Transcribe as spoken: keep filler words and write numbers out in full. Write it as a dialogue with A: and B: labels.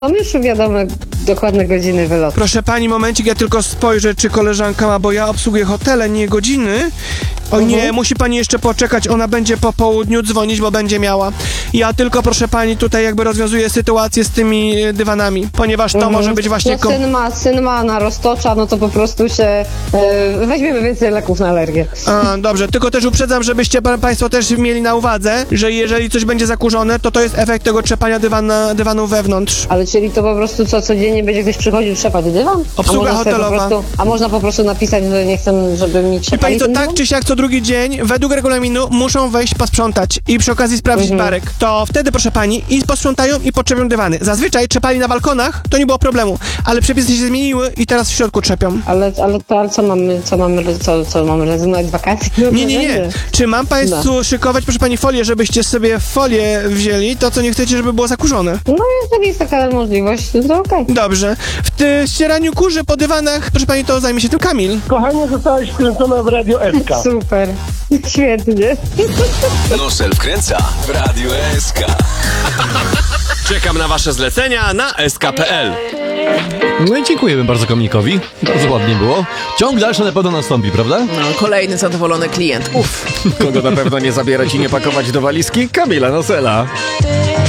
A: Mam już wiadomo dokładne godziny wylotu.
B: Proszę pani, momencik, ja tylko spojrzę, czy koleżanka ma, bo ja obsługuję hotele, nie godziny. O nie,
A: Mhm.
B: musi pani jeszcze poczekać, ona będzie po południu dzwonić, bo będzie miała. Ja tylko, proszę pani, tutaj jakby rozwiązuję sytuację z tymi e, dywanami, ponieważ to
A: Mhm.
B: może być właśnie...
A: No,
B: kom-
A: syn ma, syn ma na roztocza, no to po prostu się e, weźmiemy więcej leków na alergię.
B: A, dobrze, tylko też uprzedzam, żebyście pa- państwo też mieli na uwadze, że jeżeli coś będzie zakurzone, to to jest efekt tego trzepania dywana, dywanu wewnątrz.
A: Ale czyli to po prostu co, codziennie będzie ktoś przychodził trzepać dywan?
B: Obsługa
A: a można sobie po
B: hotelowa.
A: prostu, a można po prostu napisać, że nie chcę, żeby mi
B: I
A: trzepali
B: państwo
A: ten
B: tak
A: dywan?
B: czy siak co drugi dzień, według regulaminu, muszą wejść posprzątać i przy okazji sprawdzić
A: Mhm.
B: barek. To wtedy, proszę pani, i posprzątają i podczepią dywany. Zazwyczaj trzepali na balkonach, to nie było problemu, ale przepisy się zmieniły i teraz w środku trzepią.
A: Ale, ale to ale co mamy, co mamy, co, co mamy rezygnować z wakacji? No
B: Nie, nie, nie. Czy mam państwu
A: No.
B: szykować, proszę pani, folię, żebyście sobie folię wzięli, to co nie chcecie, żeby było zakurzone?
A: No jeżeli jest taka możliwość, to okej.
B: Dobrze. W ty- ścieraniu kurzy po dywanach, proszę pani, to zajmie się tym Kamil.
C: Kochanie, zostałaś wkręcona w Radio S K.
A: Super. Świetnie.
D: Nosel wkręca w Radiu S K.
E: Czekam na wasze zlecenia na S K kropka P L.
F: No i dziękujemy bardzo komnikowi. Bardzo ładnie było. Ciąg dalszy na pewno nastąpi, prawda?
G: No, kolejny zadowolony klient. Uff.
E: Kogo na pewno nie zabierać i nie pakować do walizki? Kamila Nosela.